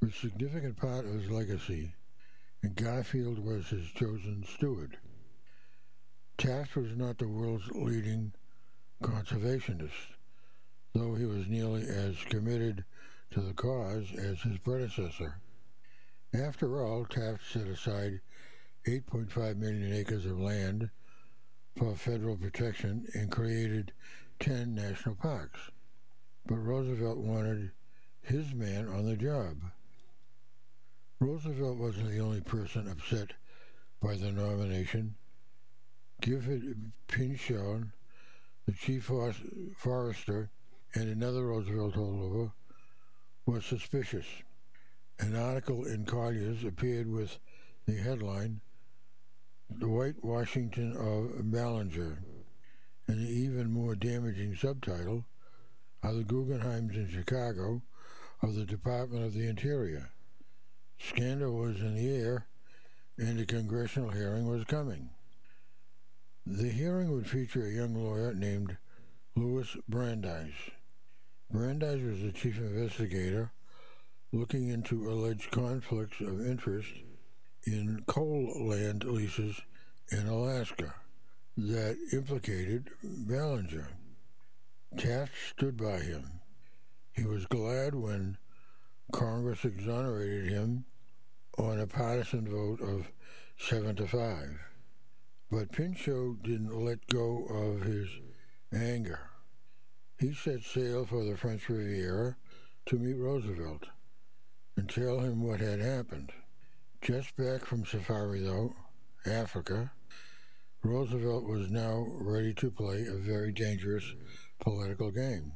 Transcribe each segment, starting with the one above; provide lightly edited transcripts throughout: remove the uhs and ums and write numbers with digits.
a significant part of his legacy, and Garfield was his chosen steward. Taft was not the world's leading conservationist, though he was nearly as committed to the cause as his predecessor. After all, Taft set aside 8.5 million acres of land for federal protection and created 10 national parks. But Roosevelt wanted his man on the job. Roosevelt wasn't the only person upset by the nomination. Gifford Pinchot, the chief forester and another Roosevelt holdover, was suspicious. An article in Collier's appeared with the headline, "The White Washington of Ballinger," and the even more damaging subtitle, "Are the Guggenheims in Chicago of the Department of the Interior?" Scandal was in the air, and a congressional hearing was coming. The hearing would feature a young lawyer named Louis Brandeis. Brandeis was the chief investigator looking into alleged conflicts of interest in coal land leases in Alaska that implicated Ballinger. Taft stood by him. He was glad when Congress exonerated him on a partisan vote of 7-5. But Pinchot didn't let go of his anger. He set sail for the French Riviera to meet Roosevelt and tell him what had happened. Just back from safari, though, Africa, Roosevelt was now ready to play a very dangerous political game.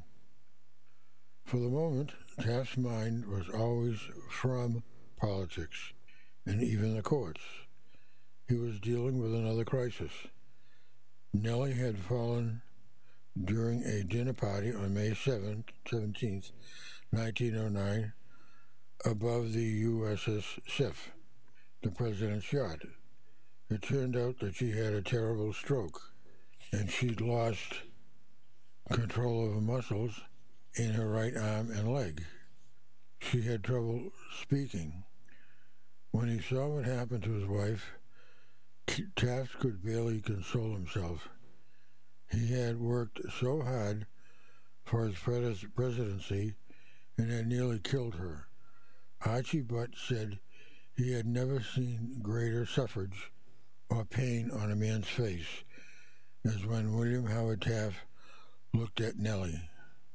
For the moment, Taft's mind was always from politics and even the courts. He was dealing with another crisis. Nellie had fallen during a dinner party on May 17th, 1909, above the USS Sif, the president's yacht. It turned out that she had a terrible stroke, and she'd lost control of her muscles in her right arm and leg. She had trouble speaking. When he saw what happened to his wife, Taft could barely console himself. He had worked so hard for his presidency and had nearly killed her. Archie Butt said he had never seen greater suffrage or pain on a man's face as when William Howard Taft looked at Nellie.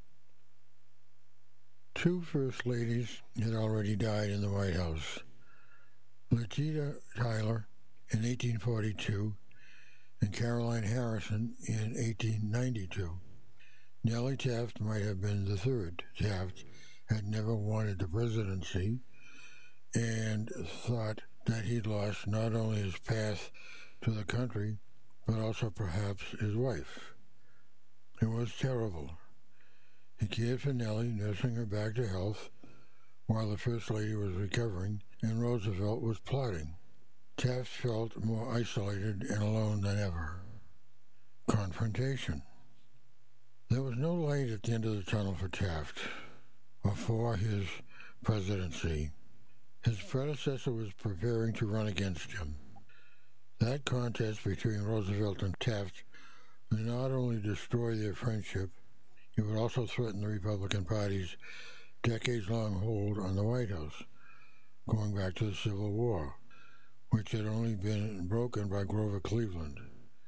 Two first ladies had already died in the White House. Letitia Tyler in 1842 and Caroline Harrison in 1892. Nellie Taft might have been the third. Taft had never wanted the presidency and thought that he'd lost not only his path to the country, but also perhaps his wife. It was terrible. He cared for Nellie, nursing her back to health, while the First Lady was recovering and Roosevelt was plotting. Taft felt more isolated and alone than ever. Confrontation. There was no light at the end of the tunnel for Taft, or for his presidency. His predecessor was preparing to run against him. That contest between Roosevelt and Taft would not only destroy their friendship, it would also threaten the Republican Party's decades-long hold on the White House, going back to the Civil War, which had only been broken by Grover Cleveland.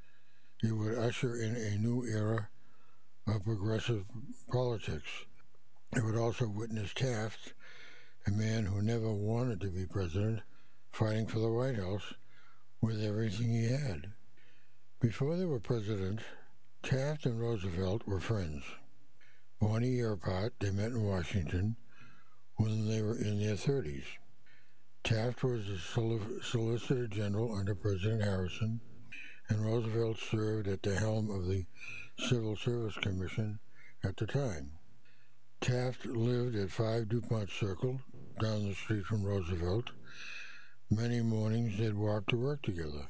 It would usher in a new era of progressive politics. It would also witness Taft, a man who never wanted to be president, fighting for the White House with everything he had. Before they were president, Taft and Roosevelt were friends. Born a year apart, they met in Washington when they were in their 30s. Taft was the Solicitor General under President Harrison, and Roosevelt served at the helm of the Civil Service Commission at the time. Taft lived at 5 DuPont Circle, down the street from Roosevelt. Many mornings they'd walk to work together.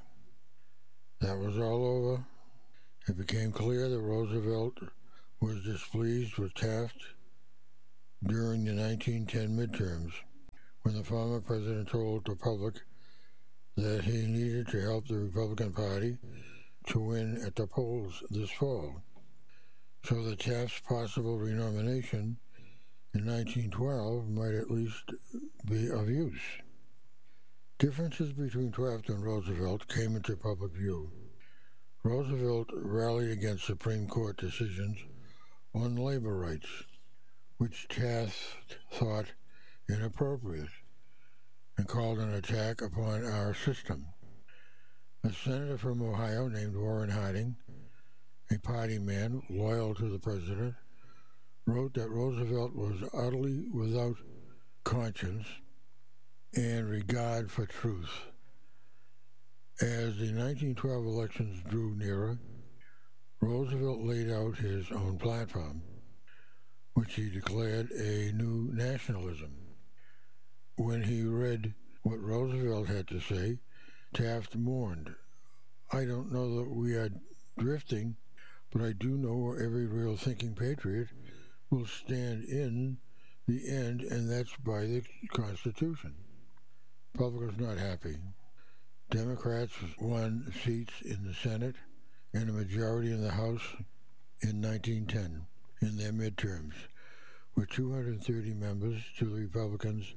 That was all over. It became clear that Roosevelt was displeased with Taft during the 1910 midterms, when the former president told the public that he needed to help the Republican Party to win at the polls this fall, so that Taft's possible renomination in 1912 might at least be of use. Differences between Taft and Roosevelt came into public view. Roosevelt rallied against Supreme Court decisions on labor rights, which Taft thought inappropriate, and called an attack upon our system. A senator from Ohio named Warren Harding, a party man loyal to the president, wrote that Roosevelt was utterly without conscience and regard for truth. As the 1912 elections drew nearer, Roosevelt laid out his own platform, which he declared a new nationalism. When he read what Roosevelt had to say, Taft mourned, "I don't know that we are drifting, but I do know every real thinking patriot will stand in the end, and that's by the Constitution." The public was not happy. Democrats won seats in the Senate and a majority in the House in 1910 in their midterms, with 230 members to the Republicans'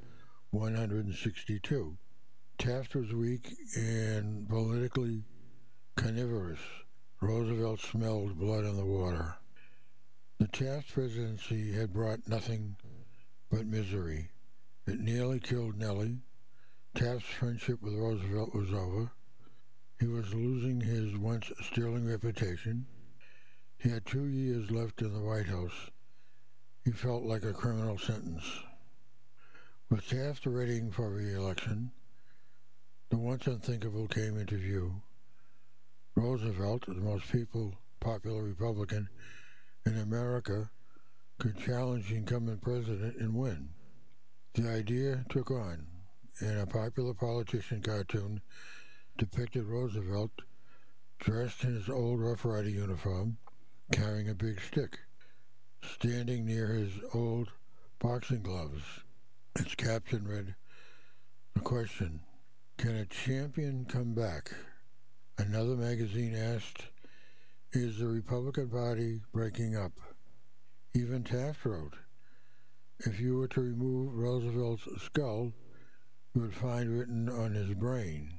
162. Taft was weak and politically carnivorous. Roosevelt smelled blood in the water. The Taft presidency had brought nothing but misery. It nearly killed Nellie. Taft's friendship with Roosevelt was over. He was losing his once sterling reputation. He had 2 years left in the White House. He felt like a criminal sentence. With Taft readying for re-election, the once unthinkable came into view. Roosevelt, the most popular Republican in America, could challenge the incumbent president and win. The idea took on, and a popular politician cartoon depicted Roosevelt dressed in his old Rough Rider uniform, carrying a big stick, standing near his old boxing gloves. Its caption read, "The question, can a champion come back?" Another magazine asked, "Is the Republican Party breaking up?" Even Taft wrote, "If you were to remove Roosevelt's skull, you would find written on his brain."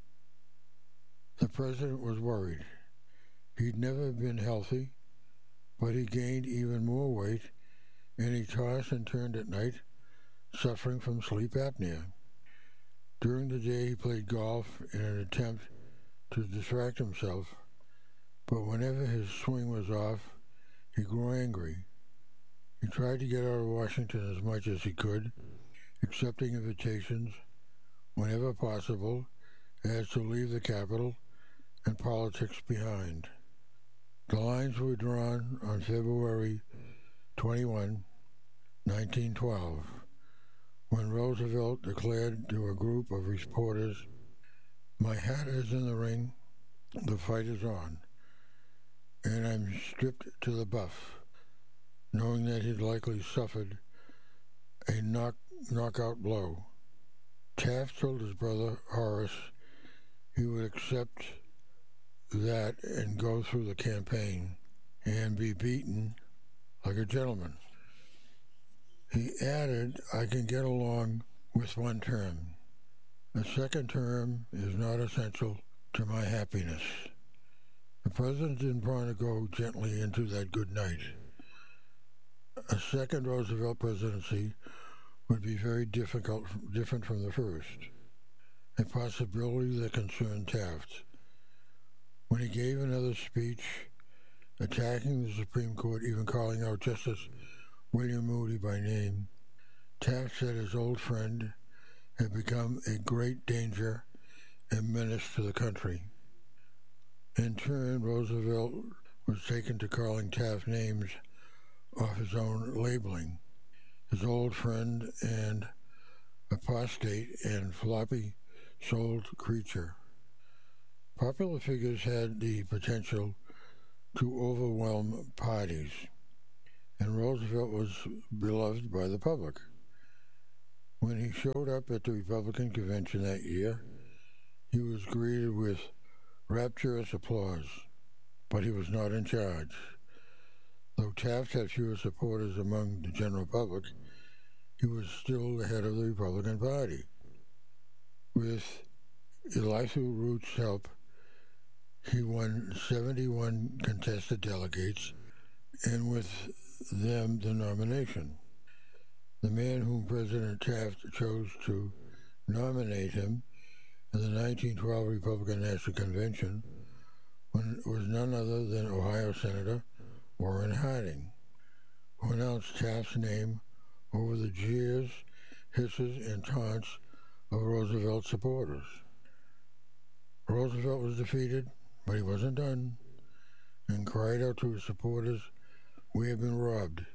The president was worried. He'd never been healthy, but he gained even more weight, and he tossed and turned at night, suffering from sleep apnea. During the day, he played golf in an attempt to distract himself, but whenever his swing was off, he grew angry. He tried to get out of Washington as much as he could, accepting invitations whenever possible as to leave the capital and politics behind. The lines were drawn on February 21, 1912, when Roosevelt declared to a group of reporters, "My hat is in the ring, the fight is on, and I'm stripped to the buff," knowing that he'd likely suffered a knockout blow. Taft told his brother Horace he would accept that and go through the campaign and be beaten like a gentleman. He added, "I can get along with one term. A second term is not essential to my happiness." The president didn't want to go gently into that good night. A second Roosevelt presidency would be very different from the first, a possibility that concerned Taft. When he gave another speech attacking the Supreme Court, even calling out Justice William Moody by name, Taft said his old friend had become a great danger and menace to the country. In turn, Roosevelt was taken to calling Taft names off his own labeling, his old friend and apostate and floppy-souled creature. Popular figures had the potential to overwhelm parties, and Roosevelt was beloved by the public. When he showed up at the Republican convention that year, he was greeted with rapturous applause, but he was not in charge. Though Taft had fewer supporters among the general public, he was still the head of the Republican Party. With Elihu Root's help, he won 71 contested delegates, and with them the nomination. The man whom President Taft chose to nominate him in the 1912 Republican National Convention was none other than Ohio Senator Warren Harding, who announced Taft's name over the jeers, hisses, and taunts of Roosevelt supporters. Roosevelt was defeated, but he wasn't done, and cried out to his supporters, "We have been robbed."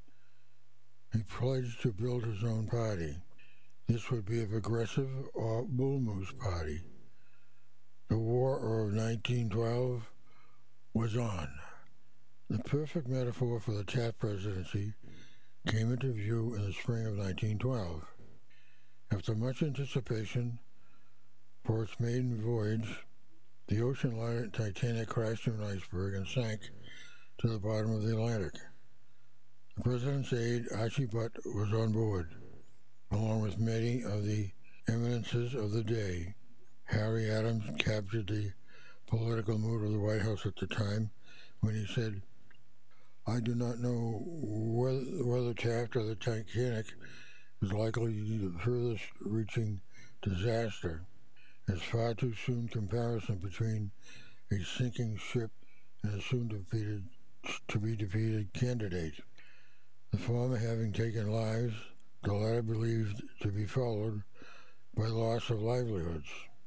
He pledged to build his own party. This would be a progressive or bull moose party. The War of 1912 was on. The perfect metaphor for the Taft presidency came into view in the spring of 1912. After much anticipation for its maiden voyage, the ocean liner Titanic crashed into an iceberg and sank to the bottom of the Atlantic. The president's aide, Archie Butt, was on board, along with many of the eminences of the day. Harry Adams captured the political mood of the White House at the time when he said, "I do not know whether Taft or the Titanic is likely to be the furthest reaching disaster. It's far too soon comparison between a sinking ship and a soon to be defeated candidate. The former having taken lives, the latter believed to be followed by loss of livelihoods."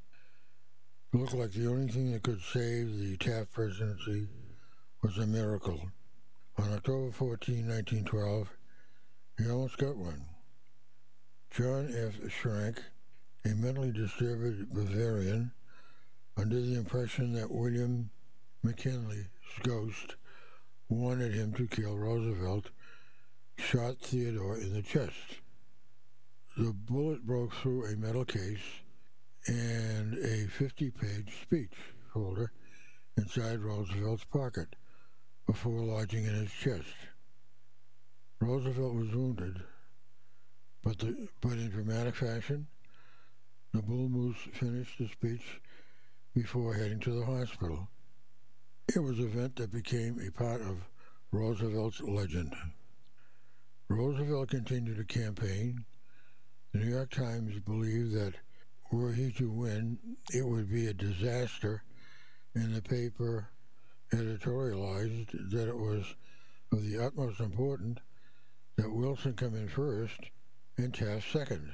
It looked like the only thing that could save the Taft presidency was a miracle. On October 14, 1912, he almost got one. John F. Schrank, a mentally disturbed Bavarian, under the impression that William McKinley's ghost wanted him to kill Roosevelt, shot Theodore in the chest. The bullet broke through a metal case and a 50-page speech folder inside Roosevelt's pocket before lodging in his chest. Roosevelt was wounded, but in dramatic fashion, the bull moose finished the speech before heading to the hospital. It was an event that became a part of Roosevelt's legend. Roosevelt continued to campaign. The New York Times believed that were he to win, it would be a disaster, and the paper editorialized that it was of the utmost importance that Wilson come in first and Taft second.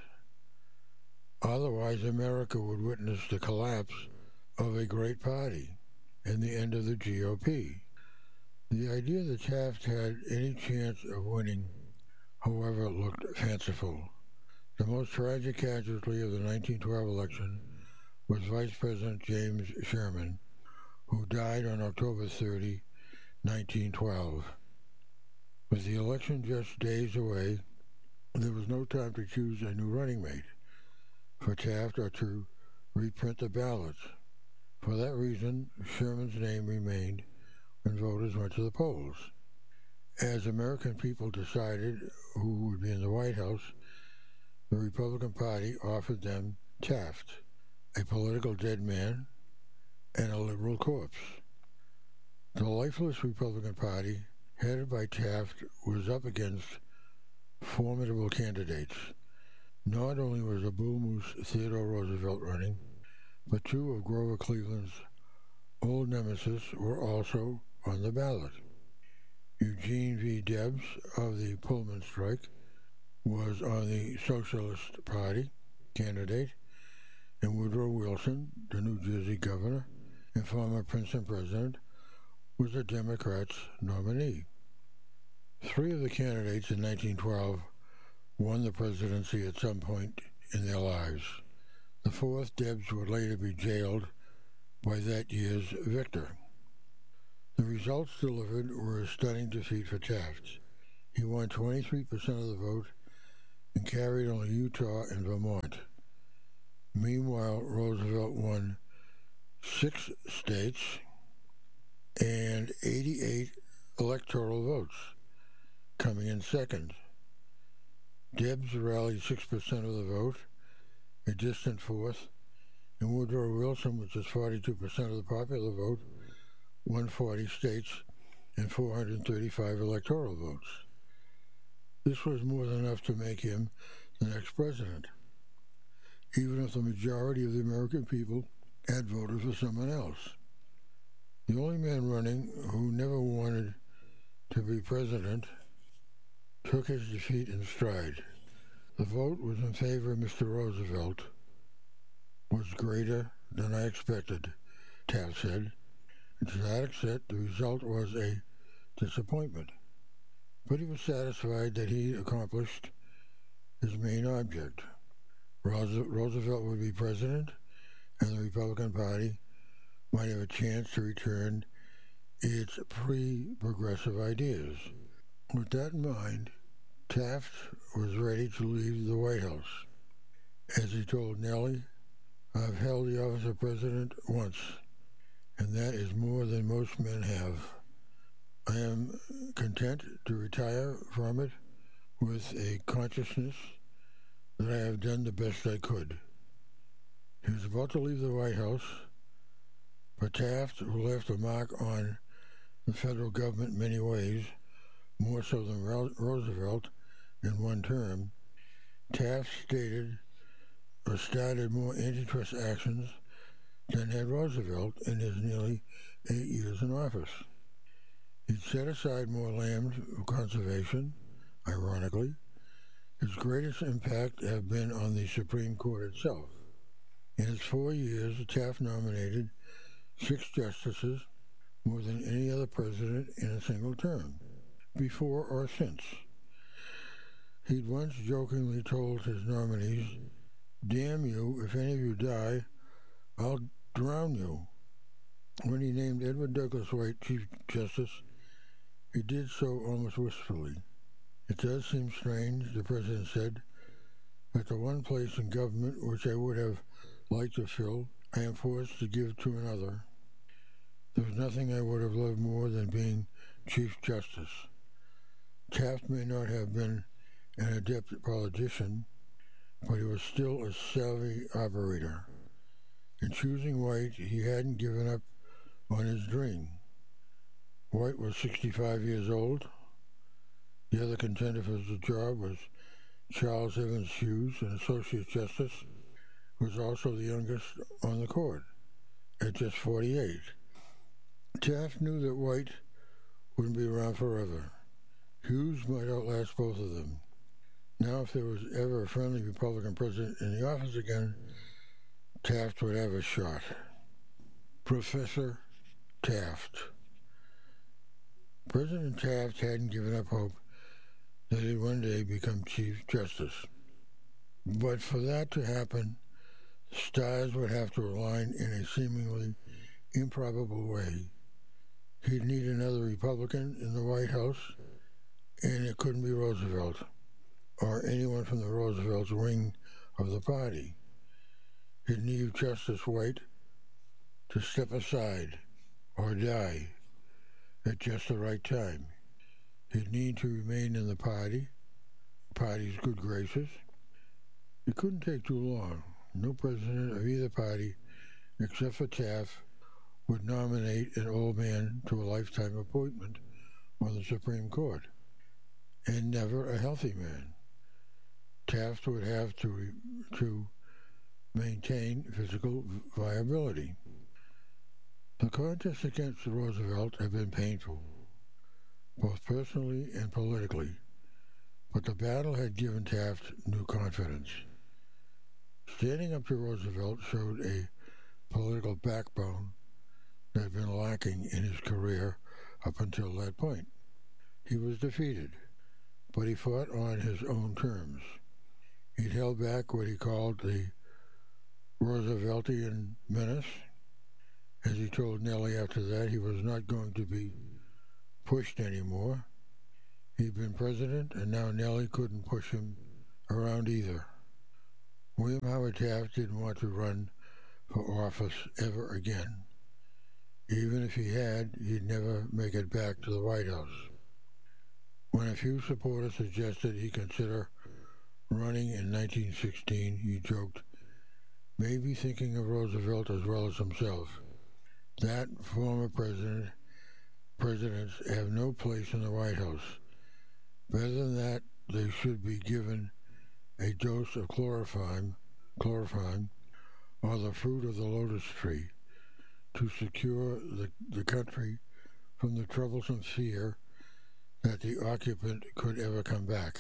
Otherwise, America would witness the collapse of a great party and the end of the GOP. The idea that Taft had any chance of winning, however, looked fanciful. The most tragic casualty of the 1912 election was Vice President James Sherman, who died on October 30, 1912. With the election just days away, there was no time to choose a new running mate for Taft or to reprint the ballots. For that reason, Sherman's name remained when voters went to the polls. As American people decided who would be in the White House, the Republican Party offered them Taft, a political dead man, and a liberal corpse. The lifeless Republican Party, headed by Taft, was up against formidable candidates. Not only was a bull moose Theodore Roosevelt running, but two of Grover Cleveland's old nemesis were also on the ballot. Eugene V. Debs of the Pullman strike was on the Socialist Party candidate, and Woodrow Wilson, the New Jersey governor and former Princeton president, was the Democrats' nominee. Three of the candidates in 1912 won the presidency at some point in their lives. The fourth, Debs, would later be jailed by that year's victor. The results delivered were a stunning defeat for Taft. He won 23% of the vote and carried only Utah and Vermont. Meanwhile, Roosevelt won 6 states and 88 electoral votes, coming in second. Debs rallied 6% of the vote, a distant fourth, and Woodrow Wilson, which is 42% of the popular vote, won 40 states and 435 electoral votes. This was more than enough to make him the next president, even if the majority of the American people had voted for someone else. The only man running who never wanted to be president took his defeat in stride. The vote was in favor of Mr. Roosevelt. Was greater than I expected, Taft said. And to that extent, the result was a disappointment. But he was satisfied that he accomplished his main object. Roosevelt would be president, and the Republican Party might have a chance to return its pre-progressive ideas. With that in mind, Taft was ready to leave the White House. As he told Nellie, "I've held the office of president once, and that is more than most men have. I am content to retire from it with a consciousness that I have done the best I could." He was about to leave the White House, but Taft, who left a mark on the federal government in many ways, more so than Roosevelt in one term, Taft started more antitrust actions than had Roosevelt in his nearly 8 years in office. He'd set aside more land for conservation, ironically. His greatest impact have been on the Supreme Court itself. In his 4 years, Taft nominated 6 justices, more than any other president in a single term, before or since. He'd once jokingly told his nominees, "Damn you, if any of you die, I'll drown you." When he named Edward Douglas White Chief Justice, he did so almost wistfully. "It does seem strange," the president said, "that the one place in government which I would have liked to fill, I am forced to give to another. There was nothing I would have loved more than being Chief Justice." Taft may not have been an adept politician, but he was still a savvy operator. In choosing White, he hadn't given up on his dream. White was 65 years old. The other contender for the job was Charles Evans Hughes, an Associate Justice, who was also the youngest on the court, at just 48. Taft knew that White wouldn't be around forever. Hughes might outlast both of them. Now, if there was ever a friendly Republican president in the office again, Taft would have a shot. Professor Taft. President Taft hadn't given up hope that he'd one day become Chief Justice. But for that to happen, stars would have to align in a seemingly improbable way. He'd need another Republican in the White House, and it couldn't be Roosevelt or anyone from the Roosevelt's wing of the party. He'd need Justice White to step aside or die at just the right time. He'd need to remain in the party's good graces. It couldn't take too long. No president of either party, except for Taft, would nominate an old man to a lifetime appointment on the Supreme Court, and never a healthy man. Taft would have to maintain physical viability. The contest against Roosevelt had been painful, both personally and politically, but the battle had given Taft new confidence. Standing up to Roosevelt showed a political backbone that had been lacking in his career up until that point. He was defeated, but he fought on his own terms. He'd held back what he called the Rooseveltian menace. As he told Nellie after that, he was not going to be pushed anymore. He'd been president, and now Nellie couldn't push him around either. William Howard Taft didn't want to run for office ever again. Even if he had, he'd never make it back to the White House. When a few supporters suggested he consider running in 1916, he joked, maybe thinking of Roosevelt as well as himself, that former presidents have no place in the White House. Better than that, they should be given a dose of chloroform, or the fruit of the lotus tree, to secure the country from the troublesome fear that the occupant could ever come back.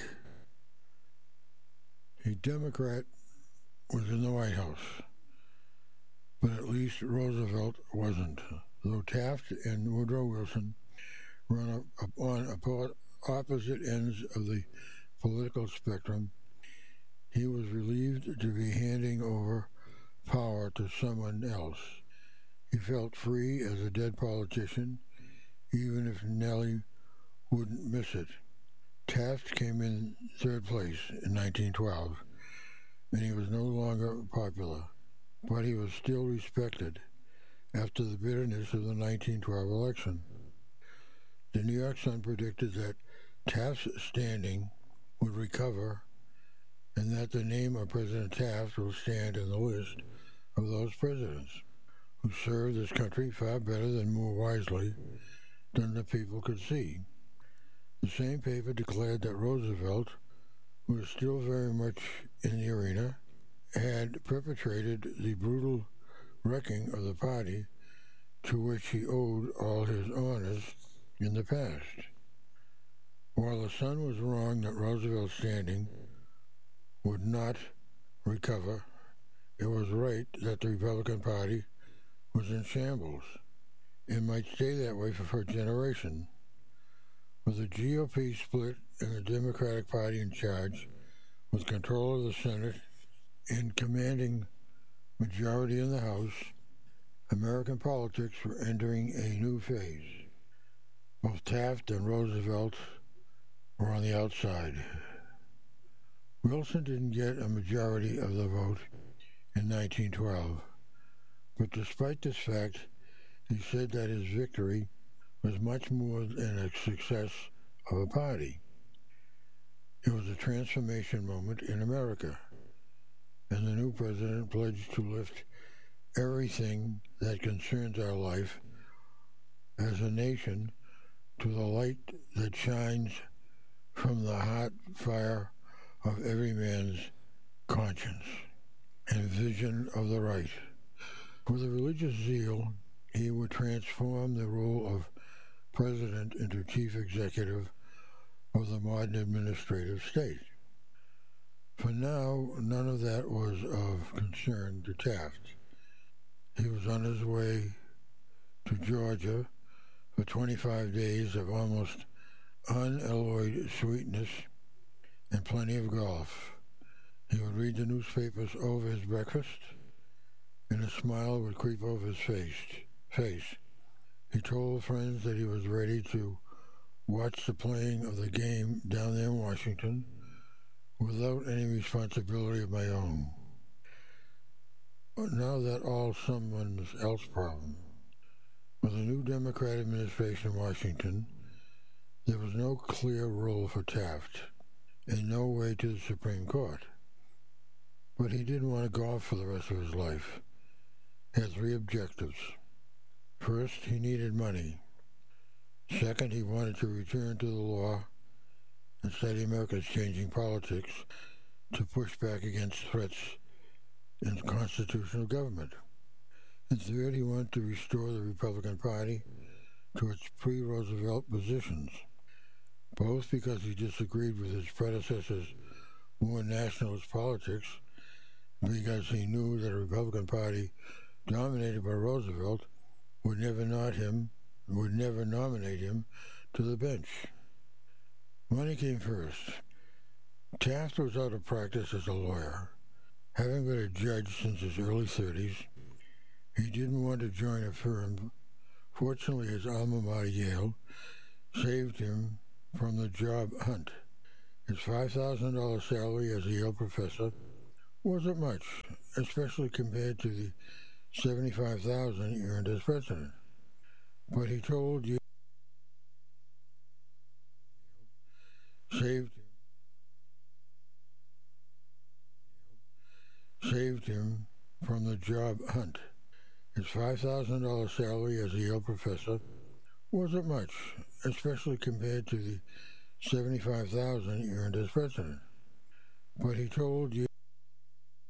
A Democrat was in the White House, but at least Roosevelt wasn't. Though Taft and Woodrow Wilson ran on opposite ends of the political spectrum, he was relieved to be handing over power to someone else. He felt free as a dead politician, even if Nellie wouldn't miss it. Taft came in third place in 1912, and he was no longer popular, but he was still respected after the bitterness of the 1912 election. The New York Sun predicted that Taft's standing would recover and that the name of President Taft will stand in the list of those presidents who served this country far better and more wisely than the people could see. The same paper declared that Roosevelt, who was still very much in the arena, had perpetrated the brutal wrecking of the party to which he owed all his honors in the past. While the Sun was wrong that Roosevelt's standing would not recover, it was right that the Republican Party was in shambles. It might stay that way for a generation. With the GOP split and the Democratic Party in charge, with control of the Senate and commanding majority in the House, American politics were entering a new phase. Both Taft and Roosevelt were on the outside. Wilson didn't get a majority of the vote in 1912, but despite this fact, he said that his victory was much more than a success of a party. It was a transformation moment in America, and the new president pledged to lift everything that concerns our life as a nation to the light that shines from the hot fire of every man's conscience and vision of the right. With a religious zeal, he would transform the role of president into chief executive of the modern administrative state. For now, none of that was of concern to Taft. He was on his way to Georgia for 25 days of almost unalloyed sweetness and plenty of golf. He would read the newspapers over his breakfast, and a smile would creep over his face. He told friends that he was ready to watch the playing of the game down there in Washington without any responsibility of my own. But now that all someone else's problem. With a new Democrat administration in Washington, there was no clear role for Taft and no way to the Supreme Court. But he didn't want to golf for the rest of his life. He had three objectives. First, he needed money. Second, he wanted to return to the law and study America's changing politics to push back against threats in constitutional government. And third, he wanted to restore the Republican Party to its pre-Roosevelt positions, both because he disagreed with his predecessor's more nationalist politics, because he knew that a Republican Party dominated by Roosevelt would never nominate him to the bench. Money came first. Taft was out of practice as a lawyer. Having been a judge since his early 30s, he didn't want to join a firm. Fortunately, his alma mater, Yale, saved him from the job hunt. His $5,000 salary as a Yale professor wasn't much, especially compared to the $75,000 he earned as president. But he told you saved him from the job hunt. His $5,000 salary as a Yale professor wasn't much, especially compared to the $75,000 he earned as president. But he told you